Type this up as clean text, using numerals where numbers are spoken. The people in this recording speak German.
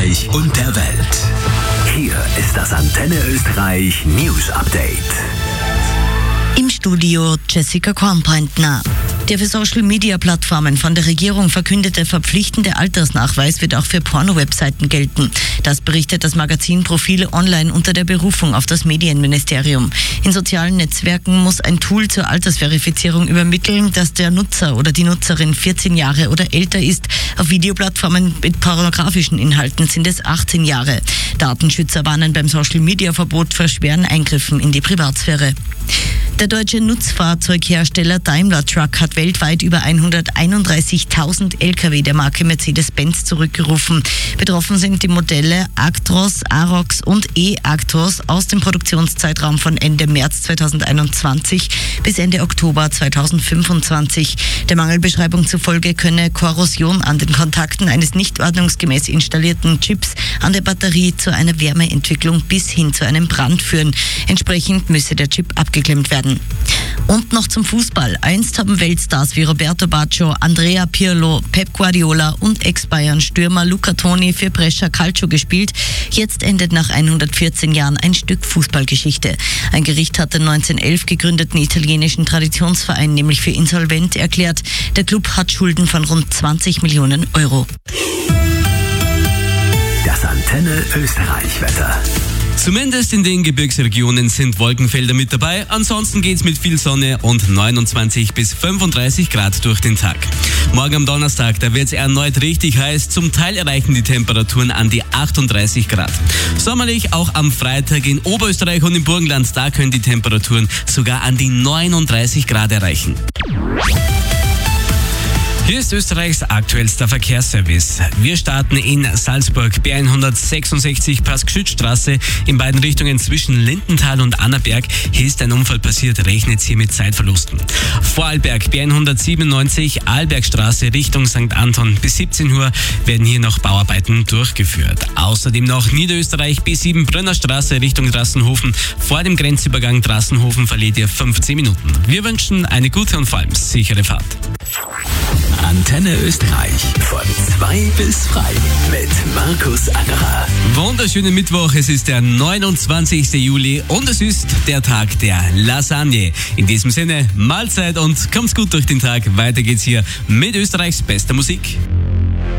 Österreich und der Welt. Hier ist das Antenne Österreich News Update. Im Studio Jessica Kornpointner. Der für Social-Media-Plattformen von der Regierung verkündete verpflichtende Altersnachweis wird auch für Porno-Webseiten gelten. Das berichtet das Magazin Profile Online unter der Berufung auf das Medienministerium. In sozialen Netzwerken muss ein Tool zur Altersverifizierung übermitteln, dass der Nutzer oder die Nutzerin 14 Jahre oder älter ist. Auf Videoplattformen mit pornografischen Inhalten sind es 18 Jahre. Datenschützer warnen beim Social-Media-Verbot vor schweren Eingriffen in die Privatsphäre. Der deutsche Nutzfahrzeughersteller Daimler Truck hat weltweit über 131.000 Lkw der Marke Mercedes-Benz zurückgerufen. Betroffen sind die Modelle Actros, Arocs und E-Actros aus dem Produktionszeitraum von Ende März 2021 bis Ende Oktober 2025. Der Mangelbeschreibung zufolge könne Korrosion an den Kontakten eines nicht ordnungsgemäß installierten Chips an der Batterie zu einer Wärmeentwicklung bis hin zu einem Brand führen. Entsprechend müsse der Chip abgeklemmt werden. Und noch zum Fußball. Einst haben Weltstars wie Roberto Baggio, Andrea Pirlo, Pep Guardiola und Ex-Bayern-Stürmer Luca Toni für Brescia Calcio gespielt. Jetzt endet nach 114 Jahren ein Stück Fußballgeschichte. Ein Gericht hat den 1911 gegründeten italienischen Traditionsverein nämlich für insolvent erklärt. Der Club hat Schulden von rund 20 Millionen Euro. Das Antenne Österreich Wetter. Zumindest in den Gebirgsregionen sind Wolkenfelder mit dabei. Ansonsten geht's mit viel Sonne und 29 bis 35 Grad durch den Tag. Morgen am Donnerstag, da wird's erneut richtig heiß. Zum Teil erreichen die Temperaturen an die 38 Grad. Sommerlich auch am Freitag in Oberösterreich und im Burgenland. Da können die Temperaturen sogar an die 39 Grad erreichen. Hier ist Österreichs aktuellster Verkehrsservice. Wir starten in Salzburg, B166 Pass-Gschütz-Straße in beiden Richtungen zwischen Lindenthal und Annaberg. Hier ist ein Unfall passiert, rechnet hier mit Zeitverlusten. Vorarlberg, B197 Arlbergstraße Richtung St. Anton. Bis 17 Uhr werden hier noch Bauarbeiten durchgeführt. Außerdem noch Niederösterreich, B7 Brönnerstraße Richtung Drassenhofen. Vor dem Grenzübergang Drassenhofen verliert ihr 15 Minuten. Wir wünschen eine gute und vor allem sichere Fahrt. Antenne Österreich von 2 bis 3 mit Markus Angerer. Wunderschönen Mittwoch, es ist der 29. Juli und es ist der Tag der Lasagne. In diesem Sinne, Mahlzeit und kommt's gut durch den Tag. Weiter geht's hier mit Österreichs bester Musik.